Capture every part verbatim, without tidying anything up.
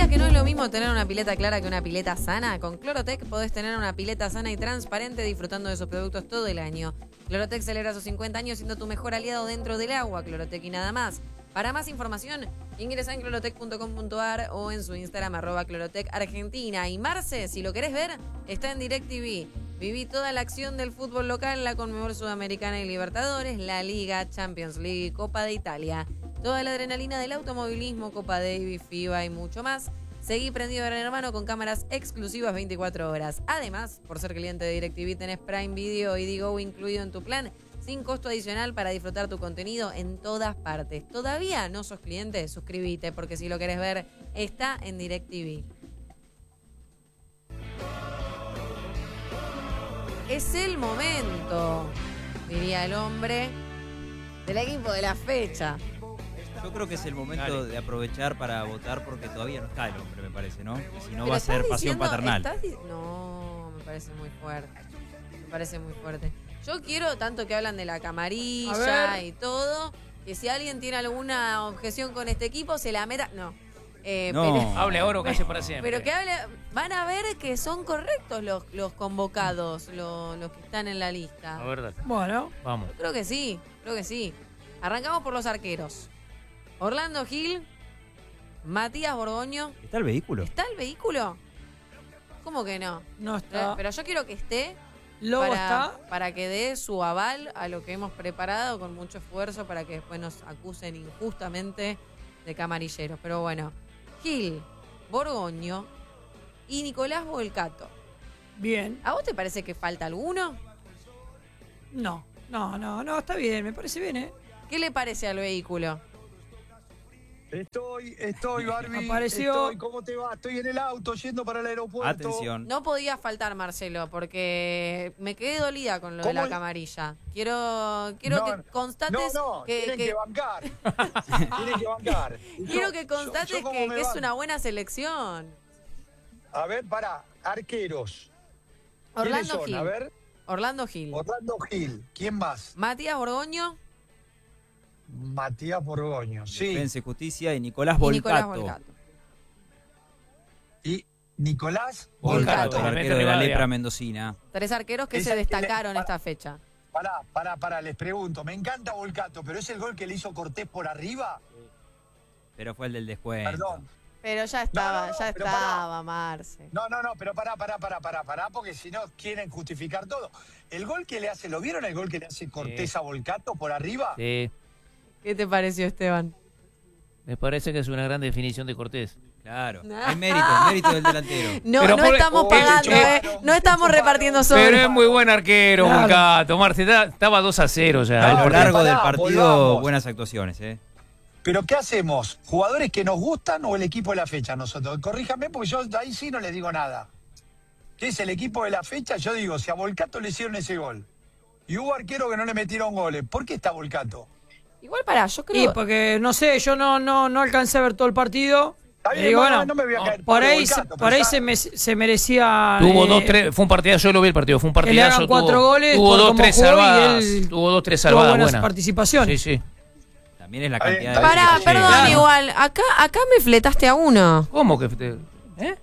¿Sabías que no es lo mismo tener una pileta clara que una pileta sana? Con Clorotec podés tener una pileta sana y transparente disfrutando de sus productos todo el año. Clorotec celebra sus cincuenta años siendo tu mejor aliado dentro del agua. Clorotec y nada más. Para más información, ingresa en clorotec punto com punto a r o en su Instagram arroba Clorotec Argentina. Y Marce, si lo querés ver, está en DirecTV. Viví toda la acción del fútbol local, la Conmebol Sudamericana y Libertadores, la Liga, Champions League, Copa de Italia. Toda la adrenalina del automovilismo, Copa Davis, FIBA y mucho más. Seguí prendido Gran Hermano con cámaras exclusivas veinticuatro horas. Además, por ser cliente de DirecTV, tenés Prime Video y Digo incluido en tu plan, sin costo adicional para disfrutar tu contenido en todas partes. ¿Todavía no sos cliente? Suscríbete, porque si lo querés ver, está en DirecTV. Es el momento, diría el hombre, del equipo de la fecha. Yo creo que es el momento Dale. de aprovechar para votar porque todavía no está el hombre, me parece, ¿no? Y si no Pero va a ser pasión diciendo, paternal. Di- no, me parece muy fuerte. Me parece muy fuerte. Yo quiero, tanto que hablan de la camarilla y todo, que si alguien tiene alguna objeción con este equipo, se la meta. No. Eh, no. Pero, hable ahora o calle para siempre. Pero que hable. Van a ver que son correctos los, los convocados, los, los que están en la lista. La verdad. Bueno, vamos. Yo creo que sí, creo que sí. Arrancamos por los arqueros. Orlando Gil, Matías Borgoño. ¿Está el vehículo? ¿Está el vehículo? ¿Cómo que no? no está. Pero yo quiero que esté Lobo para, está. para que dé su aval a lo que hemos preparado con mucho esfuerzo para que después nos acusen injustamente de camarilleros. Pero bueno, Gil, Borgoño y Nicolás Volcato. Bien. ¿A vos te parece que falta alguno? No, no, no, no, está bien, me parece bien, ¿eh? ¿Qué le parece al vehículo? Estoy, estoy, Barbie. Apareció. Estoy, ¿cómo te va? Estoy en el auto yendo para el aeropuerto. Atención. No podía faltar, Marcelo, porque me quedé dolida con lo de la ¿Cómo? camarilla. Quiero, quiero No, que constates No, no, que, tienen que- que, bancar. Tienen que bancar. quiero Yo- que yo- constates yo cómo que, me que es banco. una buena selección. A ver, pará. Arqueros. ¿Quiénes Orlando son? Gil. A ver. Orlando Gil. Orlando Gil. ¿Quién más? Matías Borgoño Matías Borgoño. Sí. Defensa y Justicia y Nicolás y Volcato. Nicolás Volcato. Y Nicolás Volcato, Volcato. el arquero de la lepra mendocina. Tres arqueros que Esa- se destacaron esta fecha. Pará, pará, pará, les pregunto. Me encanta Volcato, pero ¿es el gol que le hizo Cortés por arriba? Pero fue el del descuento. Perdón. Pero ya estaba, No, no, no, ya pero estaba, Marce. No, no, no, pero pará, pará, pará, pará, pará, porque si no quieren justificar todo. El gol que le hace, ¿lo vieron el gol que le hace Cortés Sí. a Volcato por arriba? Sí, ¿Qué te pareció, Esteban? me parece que es una gran definición de Cortés. Claro. Hay mérito, mérito del delantero. No, Pero no por- estamos oh, pagando, te ¿eh? chuparon, No estamos te chuparon. repartiendo sobre. Pero es muy buen arquero, Claro. Volcato. Marce, está- estaba dos a cero ya. A No, lo porque largo pará, del partido, volvamos. buenas actuaciones, ¿eh? Pero ¿qué hacemos? ¿Jugadores que nos gustan o el equipo de la fecha nosotros? Corríjame porque yo ahí sí no les digo nada. ¿Qué es el equipo de la fecha? Yo digo, si a Volcato le hicieron ese gol y hubo arqueros que no le metieron goles, ¿por qué está Volcato? Igual para, yo Y creo. porque, no sé, yo no, no, no alcancé a ver todo el partido. Está bien, Y digo, no, bueno, no me voy a caer por pobre ahí, se- Volcato, por pero ahí ya- se, me, se merecía. Tuvo eh, dos, tres, fue un partidazo, yo lo vi el partido, fue un que le partidazo. hagan cuatro tuvo, goles. Tuvo por dos, cómo tres jugó y salvadas. él Tuvo dos, tres tuvo salvadas buenas buenas. participaciones. Sí, sí. También es la Está bien, cantidad está de... bien. Pará, Sí, perdón, claro. igual. Acá, acá me fletaste a uno. ¿Cómo que te- ¿Eh?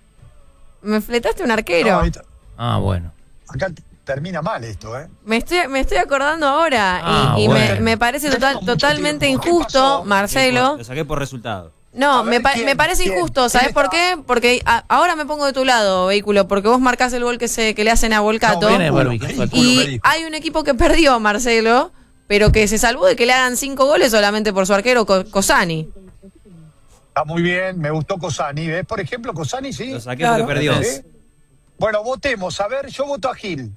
Me fletaste un arquero. No, ahorita- Ah, bueno. acá t- termina mal esto, ¿eh? Me estoy, me estoy acordando ahora. Ah, y y bueno. me, me parece total, Tenemos mucho totalmente tiempo. ¿Qué injusto, pasó? Marcelo. Lo saqué por resultado. No, A me, ver, pa- ¿quién? me parece ¿Quién? injusto. ¿Quién ¿Sabes por está? qué? Porque a- ahora me pongo de tu lado, vehículo, porque vos marcás el gol que, se, que le hacen a Volcato. No, Viene ven, Barbie, culo, ¿qué ven, falta? culo, me Y dijo. hay un equipo que perdió, Marcelo, pero que se salvó de que le hagan cinco goles solamente por su arquero Co- Cosani. Está muy bien, me gustó Cosani, ¿ves? Por ejemplo, Cosani, sí. Lo saqué Claro. porque perdió. ¿Sí? Bueno, votemos. A ver, yo voto a Gil.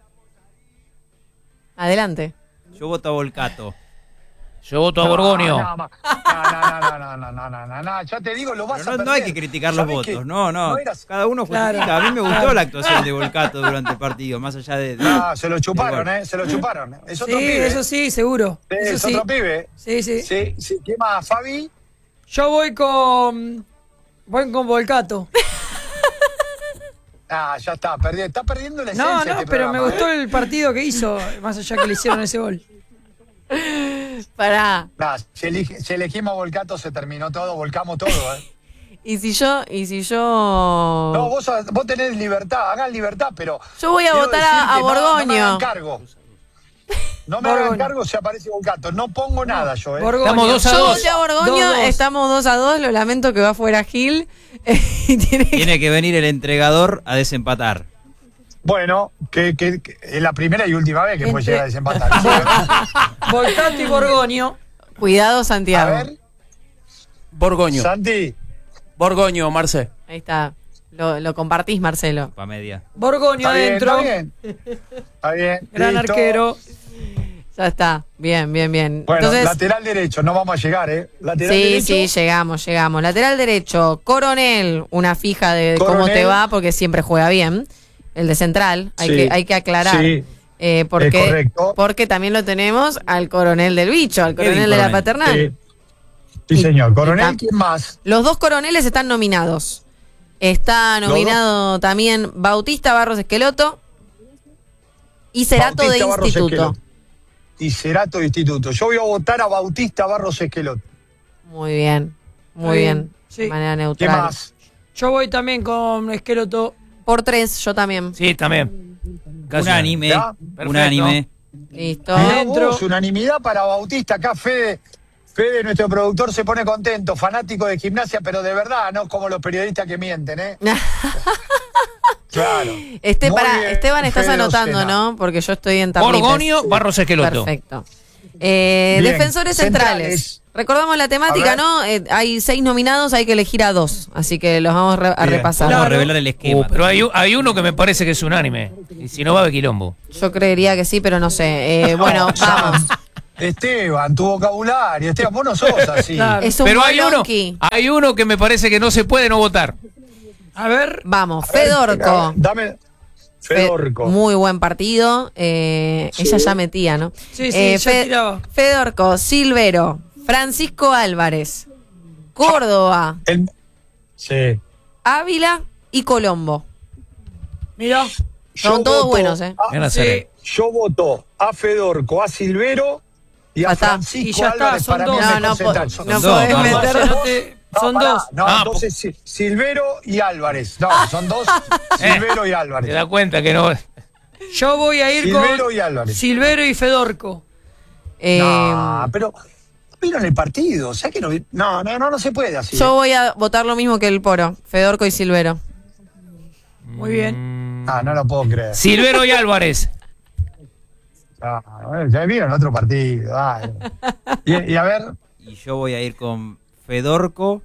Adelante. Yo voto a Volcato. Yo voto a Borgonio. No, no, no, no, no, no, no, no, no, no, ya te digo, lo vas Pero a no, perder. no hay que criticar los ¿Sabés votos, qué? no, no. eras- Cada uno Claro. justifica. A mí me gustó Claro. la actuación de Volcato durante el partido, más allá de... de- Ah, se lo chuparon, del gol. ¿eh? Se lo chuparon. Es Sí, otro pibe. eso sí, seguro. Sí, Eso es sí. otro pibe. Sí, sí. Sí, sí. ¿Qué más, Fabi? Yo voy con. Voy con Volcato. Ah, ya está, perdi- está perdiendo la No, esencia no, este pero me programa, gustó ¿eh? el partido que hizo, más allá que le hicieron ese gol. Pará. Nah, si, elige- si elegimos a Volcato se terminó todo, volcamos todo, ¿eh? Y si yo, y si yo... No, vos, vos tenés libertad, hagan libertad, pero... Yo voy a quiero votar decir a, a que no- Borgoño. No me hagan cargo. No me hagan Borgoño. cargo si aparece Volcato. No pongo nada yo, ¿eh? Borgoño. Estamos dos a Yo dos. voté a Borgoño, Dos, dos. estamos dos a dos, lo lamento que va fuera Gil. Y tiene que- Tiene que venir el entregador a desempatar. Bueno, que, que, que es la primera y última vez que puede Entre- llegar a desempatar. Volcato y Borgoño. Cuidado, A Santiago. ver, Borgoño. Santi. Borgoño, Marce. Ahí está. Lo, lo compartís, Marcelo. Pa' media. Borgoño Está bien, adentro. está bien. Está bien. Gran listo. arquero. Ya está. Bien, bien, bien. Bueno, Entonces, lateral derecho, no vamos a llegar, ¿eh? Lateral sí, derecho. sí, llegamos, llegamos. Lateral derecho, Coronel, una fija de cómo Coronel. te va, porque siempre juega bien. El de central, hay, Sí, que, hay que aclarar. sí. Eh, porque, Es correcto. porque también lo tenemos al coronel del bicho, al coronel Kevin de la Coronel. paternal. Sí, Sí, Y- señor. Coronel, y- ¿quién más? Los dos coroneles están nominados. Está Los nominado también Bautista Barros Esqueloto y Cerato de Bautista Barros Instituto. Esqueloto. Y Cerato de Instituto. Yo voy a votar a Bautista Barros Esqueloto. Muy bien, muy Está bien, bien. sí. De manera ¿Qué neutral. más? Yo voy también con Esqueloto. Por tres, yo también. Sí, también. Casi. Unánime. ¿Ya? Unánime. Listo. Mirá Adentro. vos, unanimidad para Bautista. Acá Fede, Fede, nuestro productor, se pone contento. Fanático de Gimnasia, pero de verdad, no como los periodistas que mienten, ¿eh? Claro. Este, Muy para, bien, Esteban, estás Fede anotando, Docena. ¿no? Porque yo estoy en tablitas. Borgoño, Barros Esqueloto. Perfecto. Eh, Bien, defensores centrales. centrales. Recordamos la A temática, ver. ¿no? Eh, hay seis nominados, hay que elegir a dos. Así que los vamos re- a Bien. repasar. Vamos a Claro. revelar el esquema. Uh, pero hay, u- hay uno que me parece que es unánime. Y si no va a haber quilombo. Yo creería que sí, pero no sé. Eh, bueno, vamos. Esteban, tu vocabulario. Esteban, vos no sos así. Claro. Es un Pero hay uno, bolonqui. hay uno que me parece que no se puede no votar. A ver. Vamos, A ver, Fedorco. Dame. Fe- Fedorco. Muy buen partido. Eh, Ella ya metía, ¿no? Sí, sí, Eh, ya tiraba. Fedorco, Silvero, Francisco Álvarez, Córdoba, El- Sí. Ávila y Colombo. Mira. Son Yo todos voto buenos, ¿eh? a- Van a Sí. ser- Yo voto a Fedorco, a Silvero y Ya a está. Francisco Y ya está, Álvarez son para dos. mí No, el no, mejor po- central. Son no dos, podés vamos. meter. No te- No, son pará, dos. No, Ah, entonces Si- Silvero y Álvarez. No, son dos. Silvero y ¿Te Álvarez. das cuenta que no? Yo voy a ir Silvero con y Álvarez. Silvero y Fedorco. Eh, No, pero vieron el partido. O sea que no, vi- no, no, no, no se puede así. yo voy a votar lo mismo que el Poro, Fedorco y Silvero. Muy bien. Ah, no lo puedo creer. Silvero y Álvarez. Ah, ya vieron otro partido. dale. Y, y a ver, Y yo voy a ir con Fedorco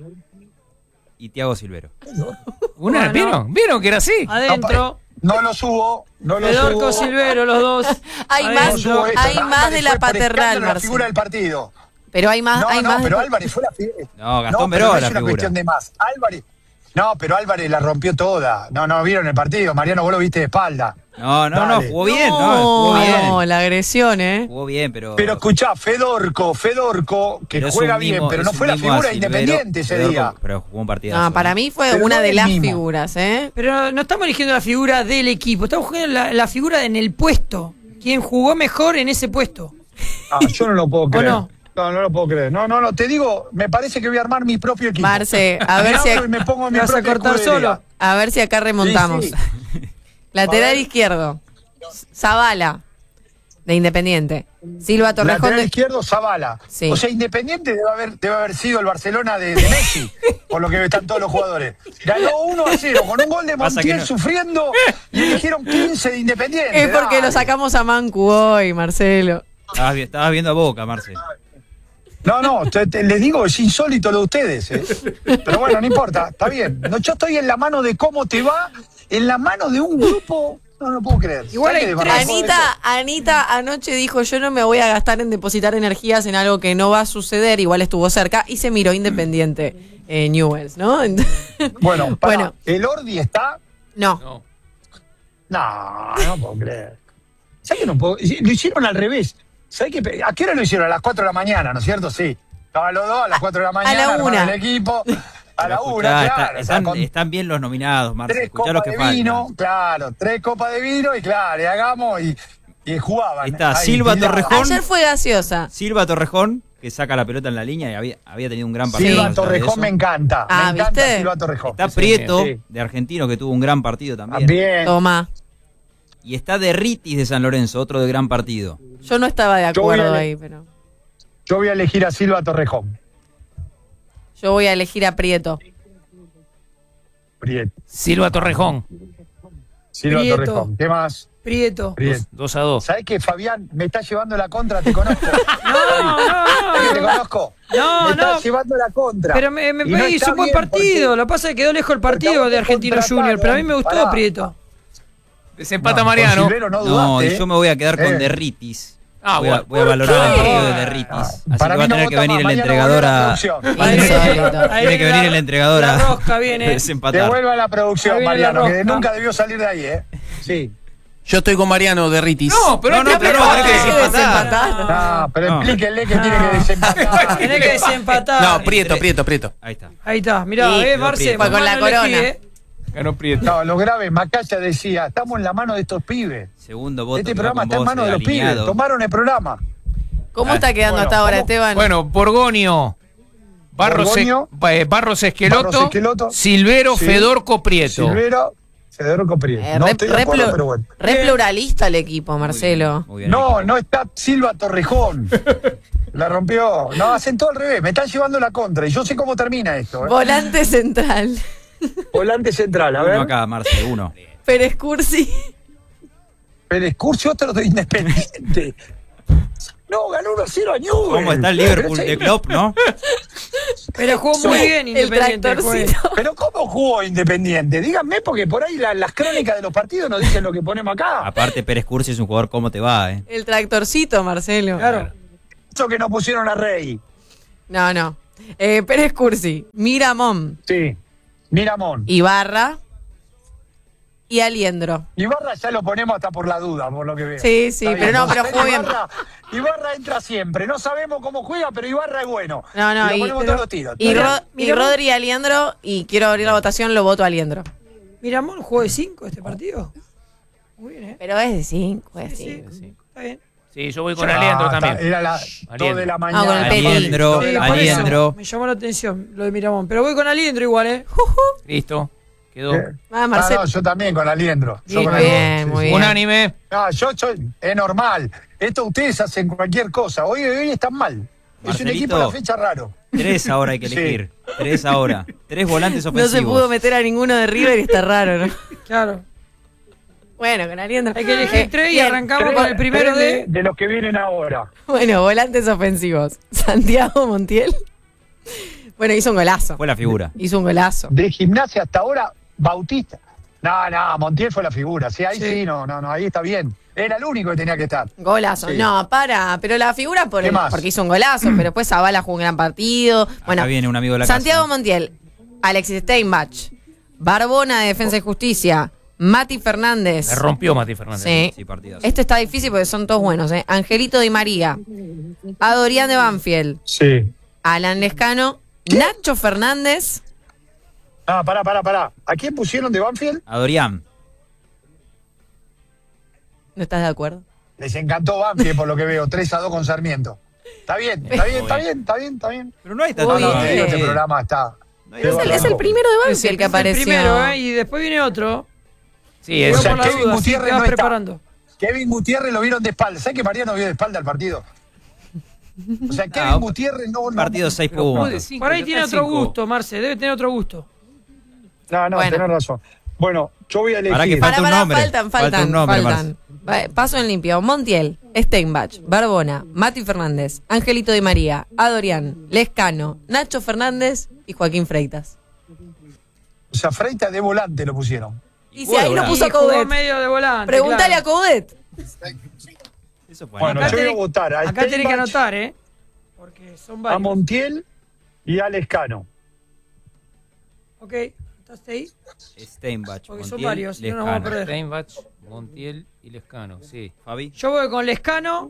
y Tiago Silvero. Una, Bueno. ¿Vieron? ¿Vieron que era así? Adentro. no lo subo, no lo Fedorco, subo. Silvero, los dos. Hay No más, Adentro. subo esto. hay más Álvarez de la fue por paternal, escándalo la Marcelo. figura del partido. Pero hay más, No, hay no, más. pero de- Álvarez fue la figura. No, Gastón pero Veró no la es una figura. cuestión de más. Álvarez. No, pero Álvarez la rompió toda. No, no vieron el partido. Mariano, vos lo viste de espalda. No, no, no, Dale. jugó bien, no, No, jugó bien. no, la agresión, ¿eh? Jugó bien, pero. Pero escuchá, Fedorco, Fedorco, que pero es juega un bien, mimo- pero es no un fue la mimo a figura Silvero, independiente ese Fedorco, día. Pero jugó un partidazo. No, para mí fue Pero una no de el las mismo. figuras, ¿eh? Pero no estamos eligiendo la figura del equipo, estamos jugando la, la figura en el puesto. ¿Quién jugó mejor en ese puesto? Ah, yo no lo puedo creer. no? No, no lo puedo creer. No, no, no, te digo, me parece que voy a armar mi propio equipo. Marce, a ver Me si, abro y me pongo mi ¿Te vas a propia cortar escudería. solo? a ver si acá remontamos. Sí, sí. Lateral A ver. izquierdo, Zavala, de Independiente. Silva Torrejón Lateral de... izquierdo, Zavala. Sí. O sea, Independiente debe haber, debe haber sido el Barcelona de, de Messi, por lo que están todos los jugadores. Ganó uno a cero con un gol de Pasa que Montiel no- sufriendo y eligieron quince de Independiente. Es porque dale. lo sacamos a Mancu hoy, Marcelo. Estabas, vi- estabas viendo a Boca, Marce. No, no, te- te- les digo, es insólito lo de ustedes. ¿eh? Pero bueno, no importa, está bien. No, yo estoy en la mano de cómo te va, en la mano de un grupo. No, no puedo creer. Igual ¿Sabés hay que de tres. Barranco de Anita, Anita anoche dijo, yo no me voy a gastar en depositar energías en algo que no va a suceder, igual estuvo cerca, y se miró Independiente eh, Newells, ¿no? eso? Bueno, pará, Bueno. el Ordi está. No, No. No, no puedo creer. ¿Sabes que no puedo? Lo hicieron al revés. ¿Sabes qué? ¿A qué hora lo hicieron? A las cuatro de la mañana, ¿no es cierto? Sí. Estaban los dos a las cuatro de la mañana. la armaron una. el equipo. A la Pero una, escuchá, claro. está- o sea, están, con están bien los nominados, Marce. tres Escuchá los copas que de vino, faltan. claro. Tres copas de vino y claro, y hagamos y, y jugaban. Ahí está, Ahí, Silva tiraban. Torrejón. ayer fue gaseosa. Silva Torrejón, que que saca la pelota en la línea y había, había tenido un gran partido. Silva a pesar de Torrejón eso. me encanta. Ah, me encanta ¿viste? Silva Torrejón. Está Sí, Prieto, sí. de Argentino, que tuvo un gran partido también. También. Toma. Y está Derritis de San Lorenzo, otro de gran partido. Yo no estaba de Yo voy acuerdo a- ahí, pero. Yo voy a elegir a Silva Torrejón. Yo voy a elegir a Prieto. Prieto. Silva Torrejón. Silva Prieto. Torrejón. ¿Qué más? Prieto. Prieto. dos a dos. ¿Sabés que Fabián me está llevando la contra? Te conozco. No, no, ¿Sabés que te no. conozco? No, me está no. llevando la contra. Pero me, me Y no hizo está un buen bien partido. porque- Lo que pasa es que quedó lejos el porque a partido vos de te Argentino contrataron. Junior. Pero a mí me gustó Pará. Prieto. Desempata No, Mariano. con Silvero no No, dudaste, y ¿eh? yo me voy a quedar con Eh. Derritis. Ah, voy, a, bueno. voy a valorar el qué? partido de Derritis. Ah, Así para que mí va a no tener que vota venir más. el Mañana entregador vuelve la a. producción. Ahí Insólito. viene- Tiene ahí que viene venir la- el entregador a- La rosca viene. desempatar. Que vuelva la producción, Ahí viene la Mariano, que rosca. nunca debió salir de ahí, ¿eh? Sí. Yo estoy con Mariano de Ritis. No, pero No, no, este pero pero no, tenés que Hay desempatar. Ah, pero No. explíquenle que tiene que desempatar. Tenés que desempatar. No, Prieto, Prieto, Prieto. Ahí está. Ahí está. Mirá, Y- eh, Marce. Fue con mamá la no elegí, corona. eh. Ganó Prieto. No, lo grave, Macaya decía, estamos en la mano de estos pibes. Segundo voto. Este que va programa con está en vos, manos de eh, los pibes. alineado. Tomaron el programa. ¿Cómo Ah, está quedando bueno, hasta ahora, ¿cómo? Esteban? Bueno, Borgonio, Barros, Borgoño, eh, Barros Esqueloto, Barros Esqueloto, Silvero, sí. Fedorco, Prieto. Silvero, Federico Prieto. Eh, no re, estoy de re acuerdo, plu- pero bueno. re pluralista el equipo, Marcelo. Muy bien. No, no está Silva Torrejón. La rompió. No, hacen todo al revés. Me están llevando la contra. Y yo sé cómo termina esto. ¿eh? Volante central. Volante central, a Uno ver. acá, Marce, uno. Pérez Cursi. Pérez Cursi, otro de Independiente. No, ganó uno a cero a Newell's. ¿Cómo está el Liverpool de Klopp, no? Pero jugó muy bien El Independiente. fue. tractorcito. Pero ¿cómo jugó Independiente? Díganme, porque por ahí la- las crónicas de los partidos nos dicen lo que ponemos acá. Aparte, Pérez Cursi es un jugador, ¿cómo te va, eh? El tractorcito, Marcelo. Claro. Eso que no pusieron a Rey. No, no. Eh, Pérez Cursi, Miramón, Sí. Miramón. Ibarra y Aliendro. Ibarra ya lo ponemos hasta por la duda, por lo que veo. Sí, sí, Está pero no, bien. pero jugó bien. Ibarra, Ibarra entra siempre. No sabemos cómo juega, pero Ibarra es bueno. No, no, y y- lo ponemos pero- todos los tiros. Y, Está Ro- bien. y Miramón. Rodri y Aliendro, y quiero abrir la votación, lo voto a Aliendro. Miramón jugó de cinco este partido. Muy bien, ¿eh? Pero es de cinco, es de Sí, cinco. sí. Está bien. Sí, yo voy con Ah, Aliendro está- también. Era la Aliendro. dos de la Ah, mañana. con el Peti. Aliendro, Dos de la Sí, por eso Aliendro. me llamó la atención lo de Miramón. Pero voy con Aliendro igual, ¿eh? Listo. Quedó mañana. Ah, Ah, Marcelo. no, yo también con Aliendro. Yo Muy con bien, Aliendro, muy sí, sí. bien. unánime. No, yo, yo, es normal. Esto ustedes hacen cualquier cosa. Hoy, hoy están mal. Es un Marcelito. equipo a la fecha raro. Tres ahora hay que Sí. elegir. Tres ahora. Tres volantes No ofensivos. se pudo meter a ninguno de River y está raro, ¿no? Claro. Bueno, con Aliendro. Hay que elegir Eh, tres y bien. arrancamos con el primero Tres de. de los que vienen ahora. Bueno, volantes ofensivos. Santiago Montiel. Bueno, hizo un golazo. Fue la figura. Hizo un golazo. De Gimnasia hasta ahora, Bautista. No, no, Montiel fue la figura. Sí, ahí sí, Sí. no, no, no, ahí está bien. Era el único que tenía que estar. Golazo. Sí. No, para. Pero la figura por ¿Qué el- más? porque hizo un golazo, pero después Zavala jugó un gran partido. Bueno, Acá viene un amigo de la Santiago casa. Montiel, Alexis Steinbach, Barbona de Defensa y Justicia, Mati Fernández. Me rompió Mati Fernández. Sí. Sí, partidas. Este está difícil porque son todos buenos, ¿eh? Angelito Di María, Adorián de Banfield, Sí. Alan Lescano, Nacho Fernández. Ah, pará, pará, pará. ¿A quién pusieron de Banfield? A Dorian. ¿No estás de acuerdo? Les encantó Banfield por lo que veo. tres a dos con Sarmiento. Está bien, está bien, está bien, está bien, está bien. Pero no hay Muy tanto. No, no, te digo, bien. este programa está. No hay Es el, tanto. es el primero de Es Banfield el, que es el apareció. primero, ¿eh? Y después viene otro. Sí, O es. Digo sea, por la Kevin duda, sí, Gutiérrez te vas no está. preparando. Kevin Gutiérrez lo vieron de espalda. ¿Sabes que Mariano vio de espalda el partido? O sea, Kevin Ah, Gutiérrez no. no Partido seis Pero jugó de puntos. cinco, Por ahí ya tiene está otro cinco. gusto, Marce. Debe tener otro gusto. No, no, Bueno. tenés razón. Bueno, yo voy a elegir. Pará que Pará, Falta un pará, nombre. faltan, Falta faltan, un nombre, faltan. Va, Paso en limpio. Montiel, Steinbach, Barbona, Mati Fernández, Angelito Di María, Adorián, Lescano, Nacho Fernández y Joaquín Freitas. O sea, Freitas de volante lo pusieron. Y si Jugó de ahí lo volante. puso a Y jugó Coudet. medio de volante. Pregúntale claro. a Coudet. Eso fue Bueno, acá. yo voy a tenés- votar a Acá tenés que Steinbach, anotar, ¿eh? Porque son a varios. Montiel y a Lescano. Ok, ¿estás ahí? Steinbach. Porque son Montiel, varios, si no nos vamos a Lescano. perder. Steinbach, Montiel y Lescano. Sí. Fabi. Yo voy con Lescano,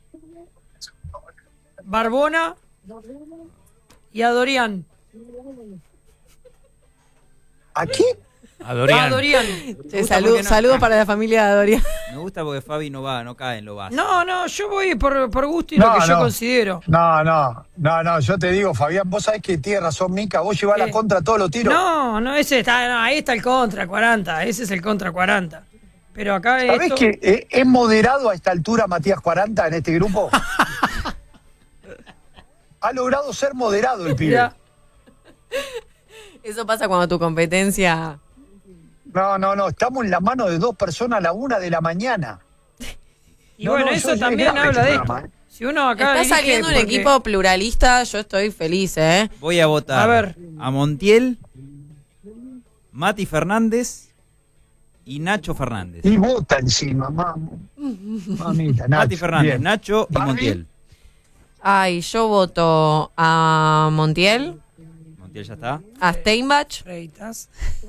Barbona y Adorián. ¿A qué? A Dorian. Ah, Dorian. Che, gusta salud- porque no- Saludos para la familia de Dorian. Me gusta porque Fabi no va, no cae en lo básico. No, no, yo voy por, por gusto y No, lo que yo no. considero. No, no, no, no, yo te digo, Fabián, vos sabés que tiene razón Mica, vos llevás ¿Qué? la contra todos los tiros. No, no, ese está, no, ahí está el contra cuarenta, ese es el contra cuarenta. Pero acá ¿Sabés esto, que eh, es moderado a esta altura Matías cuarenta en este grupo? Ha logrado ser moderado el pibe. mirá, Eso pasa cuando tu competencia... No, no, no, estamos en la mano de dos personas a la una de la mañana. y No, bueno, no, eso yo- yo también grave habla este de esto. programa, ¿eh? Si uno acá Está elige saliendo un porque- equipo pluralista, yo estoy feliz, ¿eh? Voy a votar A ver. a Montiel, Mati Fernández y Nacho Fernández. Y vota encima, mam. Mamita, Nacho. Mati Fernández, bien. Nacho y Fabi. Montiel. Ay, yo voto a Montiel, Montiel ya está. a Steinbach Freitas.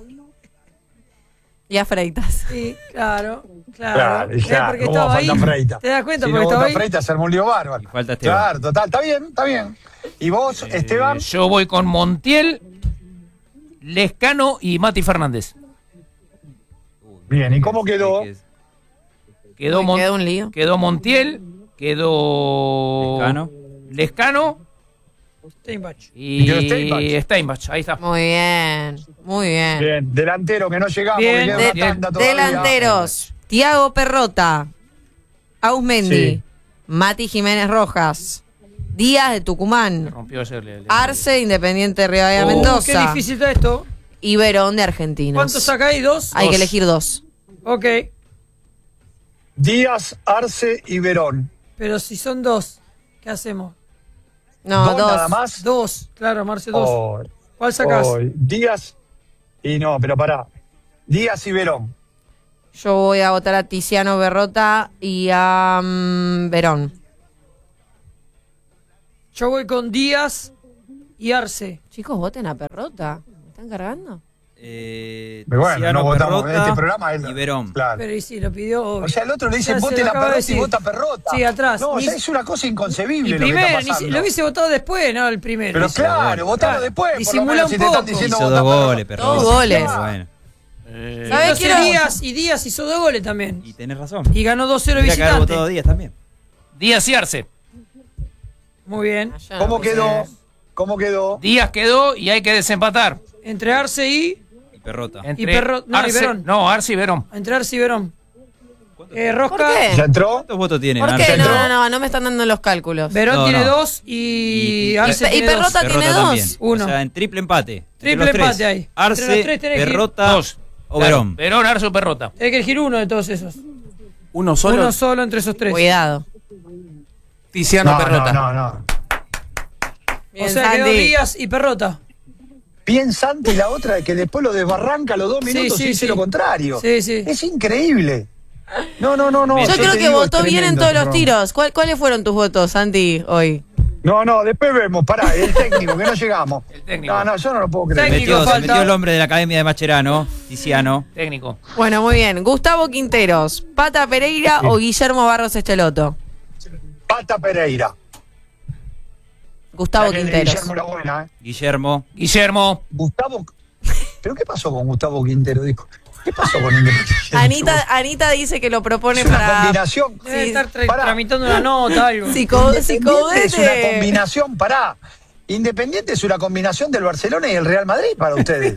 y a Freitas. Sí, claro, claro. Claro, Eh, ya, porque ¿cómo estaba falta ahí. Freita? ¿Te das cuenta? Si Porque no estaba vota ahí. Freita, se armó un lío bárbaro. Y falta Esteban. Claro, total, está bien, está bien. ¿Y vos, Esteban? Eh, yo voy con Montiel, Lescano y Mati Fernández. Bien, ¿y cómo quedó? Quedó, Uy, Mon- quedó un lío. quedó Montiel, quedó Lescano. Lescano Steinbach. Y quedó y Steinbach. Steinbach. Ahí está. Muy bien, muy bien. Bien, delantero que no llegamos, Bien, que queda De- una tanda todavía. delanteros, Tiago Perrota, Ausmendi, Sí. Mati Jiménez Rojas, Díaz de Se Tucumán, rompió ayer. le- le- Arce, Independiente Rivadavia Oh, Qué Mendoza difícil está esto. y Verón de Argentinos. ¿Cuántos saca ahí? ¿Dos? Hay Dos. que elegir dos. Ok, Díaz, Arce y Verón. pero si son dos, ¿qué hacemos? No, ¿Dos dos. nada más? Dos, claro, Marce, dos. Oh, ¿Cuál sacás? oh, Díaz y no, pero pará. Díaz y Verón. Yo voy a votar a Tiziano Berrota y a mm, Verón. Yo voy con Díaz y Arce. Chicos, voten a Perrota. ¿Me están cargando? Eh, Pero bueno, Tiziano no votamos Perrota en este programa. él- y Verón. Claro. Pero y si lo pidió. obvio. O sea, el otro le dice Ya se vote lo la acaba de Perrota y decir. vota Perrota. Sí, atrás. No, o Ni- sea, es una cosa inconcebible Y lo que primero, está ni si- pasando. lo hubiese votado después, ¿no? El primero. Pero Hizo claro, gol. votalo Claro. después. por lo Disimula menos, un si te están poco. diciendo Hizo vota dos Perrota. goles, Perrota. Dos goles. Bueno, Eh, ¿Sabés Entonces quiero- Díaz, y Díaz hizo dos goles también. y tenés razón. Y ganó dos cero Tendría que haber visitante. votado Díaz también. Díaz y Arce. Muy bien. Yo no ¿Cómo puse- quedó? ¿Cómo quedó? Díaz quedó y hay que desempatar. Entre Arce y. Y Perrota. Entre Perro- no, y Arce- Verón. No, Arce y Verón. Entre Arce y Verón. Eh, ¿Por Rosca. qué? ¿Ya entró? ¿Cuántos votos tiene? ¿Por Arce? qué? No, ¿Entró? no, no, no me están dando los cálculos. Verón No, tiene no. dos y, Y- y- Arce y- y tiene Perrota dos. tiene Perrota dos. también. Uno. O sea, en triple empate. Entre Triple los tres. empate hay. Entre Arce, los tres tenés que- Perrota Dos. o Claro, Verón. Verón, Arce o Perrota. Hay que elegir uno de todos esos. Uno solo. Uno solo entre esos tres. Cuidado. Tiziano No, Perrota. no, no, no. Bien, o sea, quedó Santi. Díaz y Perrota. Bien Santi y la otra es que después lo desbarranca a los dos Sí, minutos sí, y dice sí. lo contrario. Sí, sí. Es increíble. No, no, no, no. Yo yo creo te que digo, votó es bien en tremendo todos este los programa. tiros. ¿Cuál- ¿Cuáles fueron tus votos, Santi, hoy? No, no, después vemos, pará, el técnico, que no llegamos. El técnico. No, no, yo no lo puedo creer. Técnico. Metió, se falta. metió el hombre de la Academia de Macherano, Tiziano. Técnico. Bueno, muy bien. Gustavo Quinteros, Pata Pereira o Guillermo Barros Esteloto. Pata Pereira. Gustavo La que de Quinteros. Guillermo la buena, ¿eh? Guillermo. Guillermo. Gustavo. ¿Pero qué pasó con Gustavo Quintero? Dijo. ¿Qué pasó con Independiente? Anita, Anita dice que lo propone Es una para combinación. Debe Sí, estar tra- pará. tramitando una nota, algo. Psico- Independiente es una psicodete. combinación, pará. Independiente es una combinación del Barcelona y el Real Madrid para ustedes.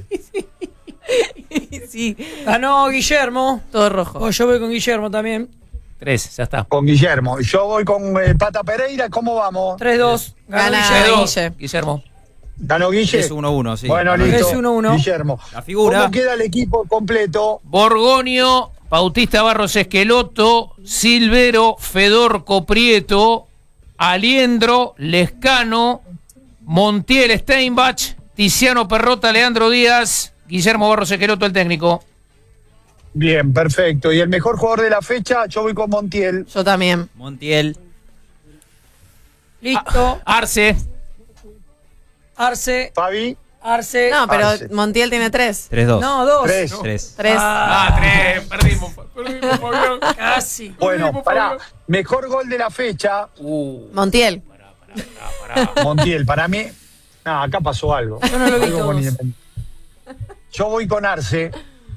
Sí, Ganó Guillermo. todo rojo. O yo voy con Guillermo también. Tres, ya está. Con Guillermo. Yo voy con eh, Pata Pereira. ¿Cómo vamos? tres dos. Ganó Gana. Guillermo. Dos. Guille. Guillermo. Ganó Guille. Es uno uno, sí. Bueno, Ganó listo. tres uno uno. Guillermo. La figura. ¿Cómo queda el equipo completo? Borgonio, Bautista Barros Esqueloto, Silvero, Fedorco Prieto, Aliendro, Lescano, Montiel Steinbach, Tiziano Perrota, Leandro Díaz, Guillermo Barros Esqueloto, el técnico. Bien, perfecto. Y el mejor jugador de la fecha, yo voy con Montiel. Yo también. Montiel. Listo. Arce, Arce. Fabi, Arce. No, pero Arce. Montiel tiene tres. tres dos. No, dos. tres. tres. Tres. Ah, Ah, tres, perdimos. Perdimos, Fabián. casi. Bueno, pará. Mejor gol de la fecha, Uh, Montiel. pará, pará. Montiel. Para mí, no, acá pasó algo. Yo no lo vi Algo con todos. Independiente. Yo voy con Arce.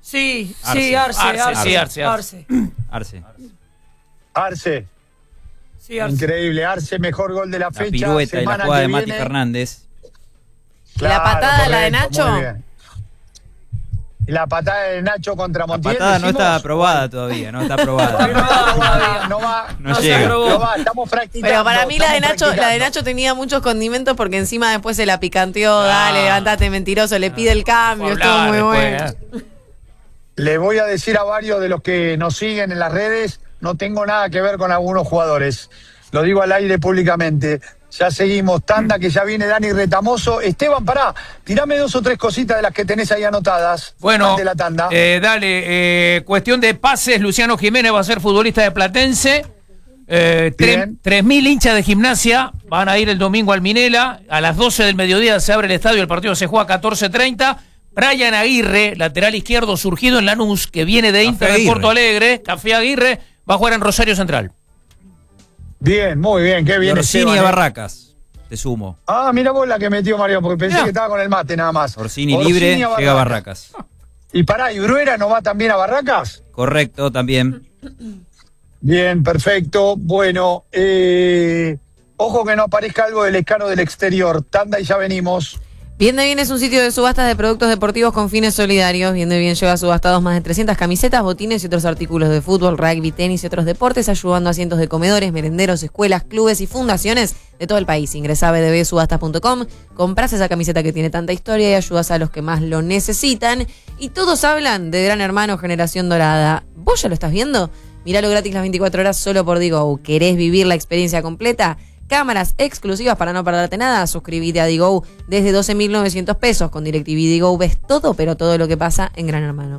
Sí, Arce. sí, Arce, Arce, Arce. sí, Arce, Arce. Arce. Arce. Sí, Arce. Increíble. Arce, mejor gol de la La fecha. pirueta y la semana jugada que de Mati viene. Fernández. ¿La patada, la de correcto, Nacho? muy bien. La patada de Nacho contra La Montiel. patada no decimos. está aprobada todavía, no está aprobada. No va, no va. No se llega. aprobó. No va, estamos practicando. Pero para mí la de estamos Nacho, la de practicando. Nacho tenía muchos condimentos porque encima después se la picanteó, dale, levantate mentiroso, le pide el cambio, estuvo Hablar muy después, bueno. ¿eh? Le voy a decir a varios de los que nos siguen en las redes, no tengo nada que ver con algunos jugadores. Lo digo al aire públicamente. Ya seguimos, tanda que ya viene Dani Retamoso. Esteban, pará, tirame dos o tres cositas de las que tenés ahí anotadas. Bueno, antes de la tanda. eh, dale, eh, cuestión de pases, Luciano Jiménez va a ser futbolista de Platense. Eh, Bien. tres mil hinchas de Gimnasia van a ir el domingo al Minela. A las doce del mediodía se abre el estadio, el partido se juega a catorce treinta. Brian Aguirre, lateral izquierdo surgido en Lanús, que viene de Café Inter de Aguirre. Porto Alegre. Café Aguirre va a jugar en Rosario Central. Bien, muy bien, qué bien. Orsini Esteban, a eh. Barracas, te sumo. Ah, mira vos la que metió Mario, porque pensé Mirá. que estaba con el mate nada más. Orsini libre, a llega a Barracas. Y pará, ¿y Bruera no va también a Barracas? Correcto, también. Bien, perfecto. Bueno, eh, ojo que no aparezca algo del Lescano del exterior. Tanda y ya venimos. Bien de Bien es un sitio de subastas de productos deportivos con fines solidarios. Bien de Bien lleva subastados más de trescientas camisetas, botines y otros artículos de fútbol, rugby, tenis y otros deportes, ayudando a cientos de comedores, merenderos, escuelas, clubes y fundaciones de todo el país. Ingresá a b d b subastas punto com, comprás esa camiseta que tiene tanta historia y ayudas a los que más lo necesitan. Y todos hablan de Gran Hermano Generación Dorada. ¿Vos ya lo estás viendo? Míralo gratis las veinticuatro horas solo por Digo. ¿Querés vivir la experiencia completa? Cámaras exclusivas para no perderte nada. Suscríbete a Digo desde doce mil novecientos pesos. Con DirecTV Digo ves todo, pero todo lo que pasa en Gran Hermano.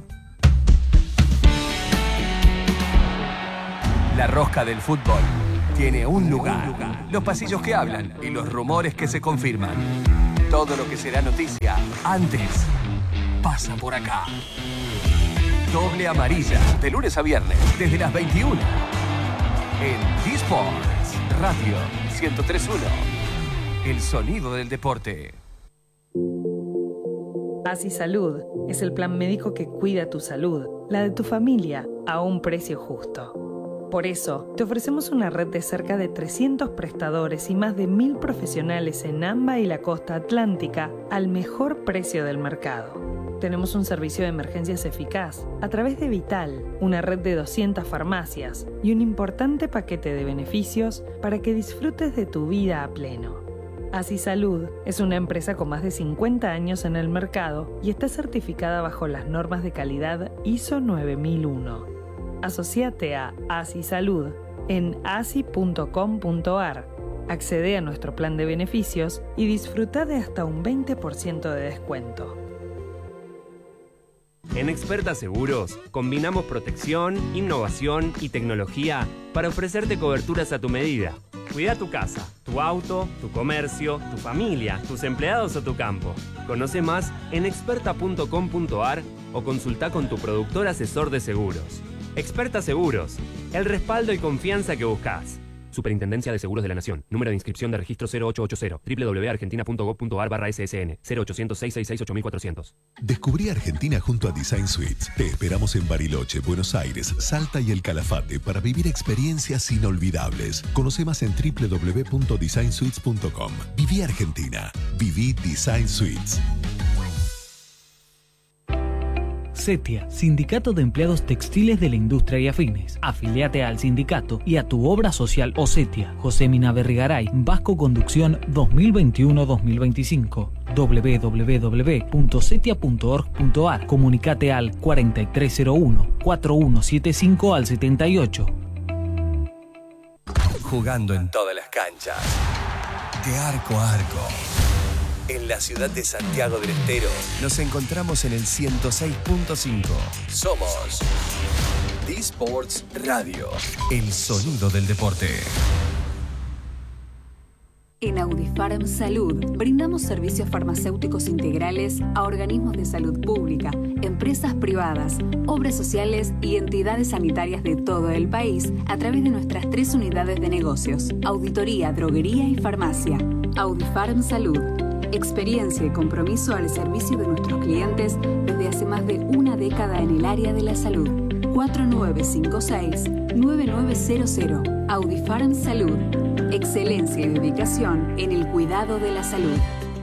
La rosca del fútbol tiene un lugar. Los pasillos que hablan y los rumores que se confirman. Todo lo que será noticia antes pasa por acá. Doble amarilla, de lunes a viernes, desde las veintiuna. En D-Sports Radio ciento tres punto uno. El sonido del deporte. Así Salud es el plan médico que cuida tu salud, la de tu familia, a un precio justo. Por eso, te ofrecemos una red de cerca de trescientos prestadores y más de mil profesionales en AMBA y la costa atlántica al mejor precio del mercado. Tenemos un servicio de emergencias eficaz a través de Vital, una red de doscientas farmacias y un importante paquete de beneficios para que disfrutes de tu vida a pleno. Así Salud es una empresa con más de cincuenta años en el mercado y está certificada bajo las normas de calidad I S O nueve mil uno. Asociate a Así Salud en asi punto com punto ar. Accede a nuestro plan de beneficios y disfruta de hasta un veinte por ciento de descuento. En Experta Seguros, combinamos protección, innovación y tecnología para ofrecerte coberturas a tu medida. Cuida tu casa, tu auto, tu comercio, tu familia, tus empleados o tu campo. Conoce más en experta punto com punto ar o consulta con tu productor asesor de seguros. Experta Seguros, el respaldo y confianza que buscas. Superintendencia de Seguros de la Nación. Número de inscripción de registro cero ocho ocho cero. doble u doble u doble u punto argentina punto gov punto ar barra S S N. cero ochocientos, seiscientos sesenta y seis, ocho mil cuatrocientos. Descubrí Argentina junto a Design Suites. Te esperamos en Bariloche, Buenos Aires, Salta y El Calafate para vivir experiencias inolvidables. Conoce más en doble u doble u doble u punto design suites punto com. Viví Argentina. Viví Design Suites. CETIA, Sindicato de Empleados Textiles de la Industria y Afines. Afiliate al sindicato y a tu obra social o CETIA. José Mina Berrigaray, Vasco Conducción dos mil veintiuno dos mil veinticinco. doble u doble u doble u punto cetia punto org punto ar. Comunicate al cuarenta y tres cero uno, cuarenta y uno setenta y cinco al setenta y ocho. Jugando en todas las canchas. De arco a arco. En la ciudad de Santiago del Estero nos encontramos en el ciento seis punto cinco. Somos D-Sports Radio, el sonido del deporte. En Audifarm Salud brindamos servicios farmacéuticos integrales a organismos de salud pública, empresas privadas, obras sociales y entidades sanitarias de todo el país a través de nuestras tres unidades de negocios: auditoría, droguería y farmacia. Audifarm Salud. Experiencia y compromiso al servicio de nuestros clientes desde hace más de una década en el área de la salud. cuatro nueve cinco seis, nueve nueve cero cero. Audifarm Salud. Excelencia y dedicación en el cuidado de la salud.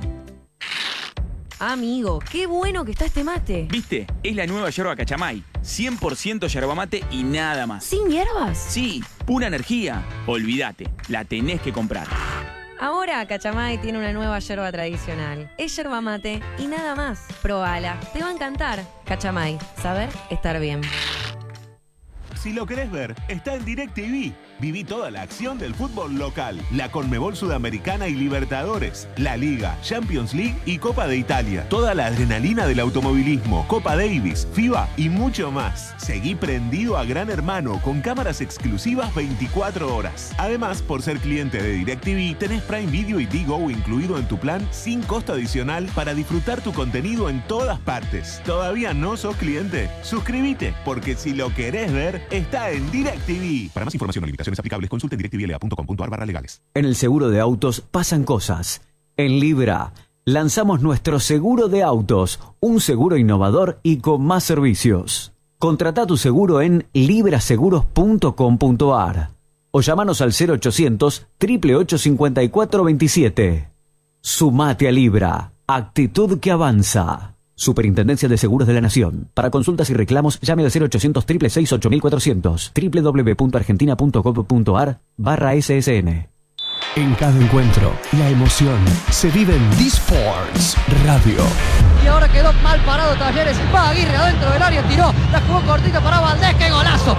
Amigo, qué bueno que está este mate. ¿Viste? Es la nueva yerba Cachamay. cien por ciento yerba mate y nada más. ¿Sin hierbas? Sí, pura energía. Olvídate, la tenés que comprar. Ahora Cachamay tiene una nueva yerba tradicional. Es yerba mate y nada más. Probala, te va a encantar. Cachamay, saber estar bien. Si lo querés ver, está en DirecTV. Viví toda la acción del fútbol local, la Conmebol Sudamericana y Libertadores, la Liga, Champions League y Copa de Italia. Toda la adrenalina del automovilismo, Copa Davis, FIBA y mucho más. Seguí prendido a Gran Hermano con cámaras exclusivas veinticuatro horas. Además, por ser cliente de DirecTV, tenés Prime Video y Digo incluido en tu plan sin costo adicional para disfrutar tu contenido en todas partes. ¿Todavía no sos cliente? Suscríbete, porque si lo querés ver, está en DirecTV. Para más información o limitaciones aplicables, consulte en directvla punto com punto a r barra legales. En el seguro de autos pasan cosas. En Libra lanzamos nuestro seguro de autos, un seguro innovador y con más servicios. Contrata tu seguro en libra seguros punto com punto a r o llamanos al cero ochocientos, ocho ocho ocho, cinco cuatro dos siete. Sumate a Libra, actitud que avanza. Superintendencia de Seguros de la Nación. Para consultas y reclamos, llame al cero ochocientos, seis seis seis, ocho cuatrocientos. doble u doble u doble u punto argentina punto gov punto a r barra S S N. En cada encuentro, la emoción se vive en D-Sports Radio. Y ahora quedó mal parado Talleres. Va Aguirre adentro del área, tiró. La jugó cortita para Valdés. ¡Qué golazo!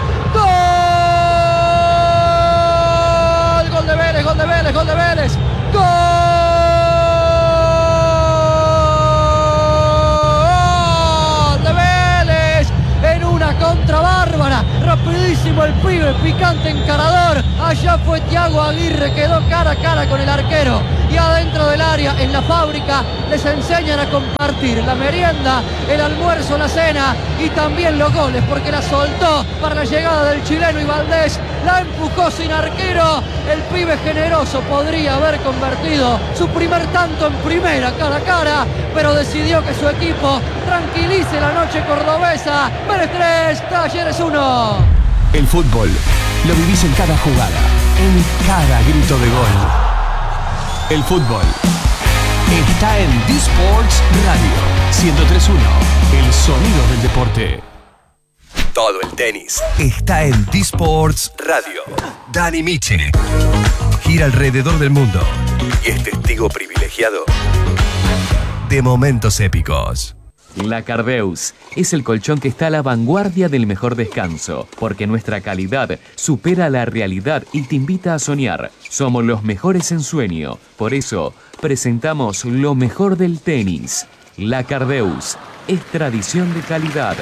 ¡Gol! Gol de Vélez, gol de Vélez, gol de Vélez. ¡Gol! Contra bárbara, rapidísimo el pibe, picante encarador. Allá fue Thiago Aguirre, quedó cara a cara con el arquero. Y adentro del área, en la fábrica, les enseñan a compartir la merienda, el almuerzo, la cena y también los goles, porque la soltó para la llegada del chileno y Valdés la empujó sin arquero. El pibe generoso podría haber convertido su primer tanto en primera cara a cara, pero decidió que su equipo tranquilice la noche cordobesa. Vélez tres, Talleres uno. El fútbol lo vivís en cada jugada, en cada grito de gol. El fútbol está en D-Sports Radio ciento tres punto uno, el sonido del deporte. Todo el tenis está en D-Sports Radio. Dani Miche gira alrededor del mundo y es testigo privilegiado de momentos épicos. La Cardeus es el colchón que está a la vanguardia del mejor descanso, porque nuestra calidad supera la realidad y te invita a soñar. Somos los mejores en sueño, por eso presentamos lo mejor del tenis. La Cardeus es tradición de calidad.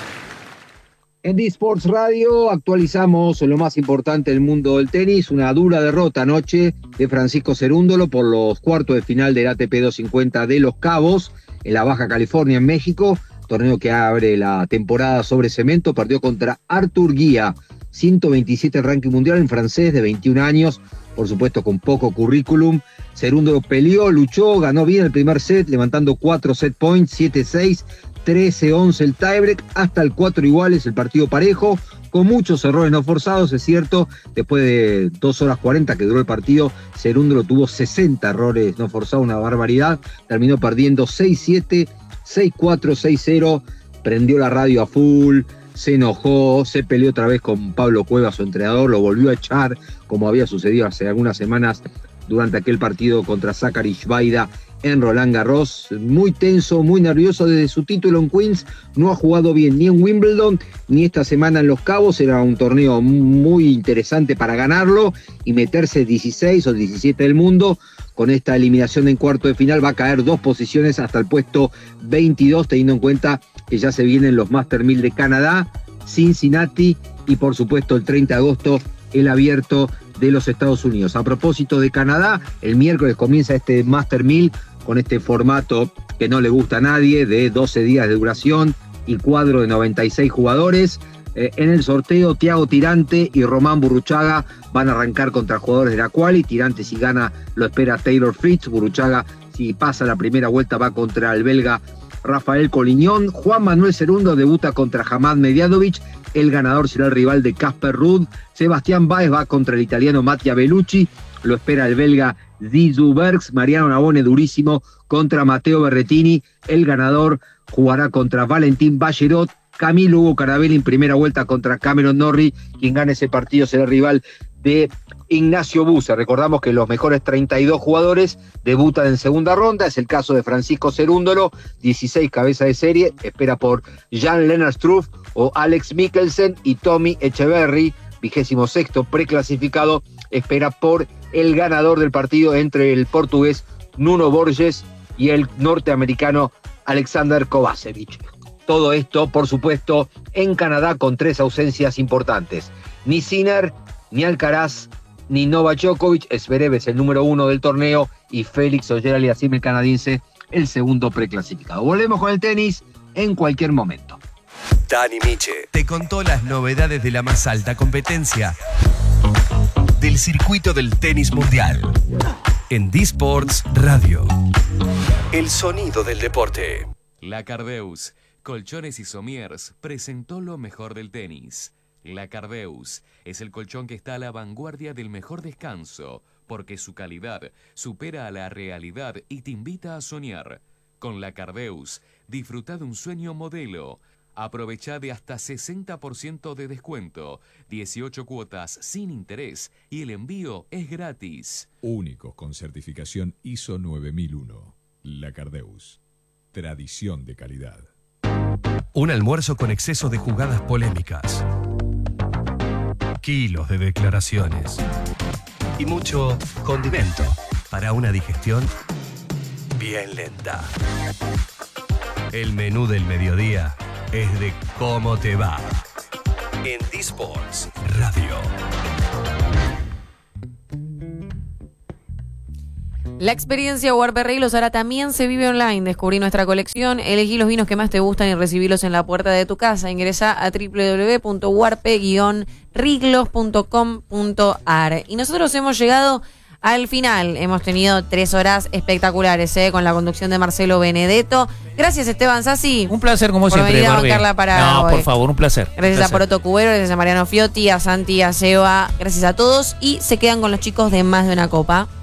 En D-Sports Radio actualizamos lo más importante del mundo del tenis, una dura derrota anoche de Francisco Cerúndolo por los cuartos de final del A T P doscientos cincuenta de Los Cabos, en la Baja California, en México, torneo que abre la temporada sobre cemento. Perdió contra Artur Guía, ciento veintisiete ranking mundial, en francés de veintiún años, por supuesto con poco currículum. Cerúndolo peleó, luchó, ganó bien el primer set, levantando cuatro set points, siete seis, trece once el tiebreak, hasta el cuatro iguales, el partido parejo, con muchos errores no forzados, es cierto. Después de dos horas cuarenta que duró el partido, Cerúndolo tuvo sesenta errores no forzados, una barbaridad. Terminó perdiendo seis siete, seis cuatro, seis cero, prendió la radio a full, se enojó, se peleó otra vez con Pablo Cuevas, su entrenador, lo volvió a echar, como había sucedido hace algunas semanas durante aquel partido contra Zachary Shvaida en Roland Garros. Muy tenso, muy nervioso desde su título en Queens. No ha jugado bien ni en Wimbledon ni esta semana en Los Cabos. Era un torneo muy interesante para ganarlo y meterse dieciséis o diecisiete del mundo. Con esta eliminación en cuarto de final va a caer dos posiciones hasta el puesto veintidós, teniendo en cuenta que ya se vienen los Master mil de Canadá, Cincinnati y por supuesto el treinta de agosto el Abierto de los Estados Unidos. A propósito de Canadá, el miércoles comienza este Master mil con este formato que no le gusta a nadie, de doce días de duración y cuadro de noventa y seis jugadores. Eh, en el sorteo, Thiago Tirante y Román Burruchaga van a arrancar contra jugadores de la quali. Tirante, si gana, lo espera Taylor Fritz. Burruchaga, si pasa la primera vuelta va contra el belga Rafael Collignon. Juan Manuel Cerundo debuta contra Hamad Mediadovic. El ganador será el rival de Casper Ruud. Sebastián Báez va contra el italiano Mattia Bellucci. Lo espera el belga Zizou Bergs. Mariano Navone durísimo contra Matteo Berrettini. El ganador jugará contra Valentín Ballerot. Camilo Hugo Carabelli en primera vuelta contra Cameron Norrie. Quien gane ese partido será el rival de Ignacio Busse. Recordamos que los mejores treinta y dos jugadores debutan en segunda ronda. Es el caso de Francisco Cerúndolo, dieciséis cabeza de serie. Espera por Jan-Lennart Struff o Alex Mikkelsen. Y Tommy Echeverry, vigésimo sexto preclasificado, espera por el ganador del partido entre el portugués Nuno Borges y el norteamericano Alexander Kovacevic. Todo esto, por supuesto, en Canadá con tres ausencias importantes. Ni Sinner, ni Alcaraz, ni Novak Djokovic. Zverev es el número uno del torneo y Félix Auger-Aliassime, el canadiense, el segundo preclasificado. Volvemos con el tenis en cualquier momento. Dani Miche te contó las novedades de la más alta competencia del circuito del tenis mundial en D-Sports Radio. El sonido del deporte. La Cardeus, Colchones y Somiers, presentó lo mejor del tenis. La Cardeus es el colchón que está a la vanguardia del mejor descanso, porque su calidad supera a la realidad y te invita a soñar. Con La Cardeus, disfruta de un sueño modelo. Aprovecha de hasta sesenta por ciento de descuento, dieciocho cuotas sin interés y el envío es gratis. Únicos con certificación I S O nueve mil uno. La Cardeus. Tradición de calidad. Un almuerzo con exceso de jugadas polémicas. Kilos de declaraciones. Y mucho condimento para una digestión bien lenta. El menú del mediodía es de cómo te va. En D-Sports Radio. La experiencia Warperreglos ahora también se vive online. Descubrí nuestra colección, elegí los vinos que más te gustan y recibílos en la puerta de tu casa. Ingresá a doble u doble u doble u punto warpe guion riglos punto com punto a r. Y nosotros hemos llegado al final. Hemos tenido tres horas espectaculares, ¿eh? Con la conducción de Marcelo Benedetto. Gracias, Esteban Sassi. Un placer, como por siempre, venir a Barbie. bancarla para No, hoy. por favor, un placer. Gracias un placer. a Poroto Cubero, gracias a Mariano Fiotti, a Santi, a Seba. Gracias a todos. Y se quedan con los chicos de Más de una Copa.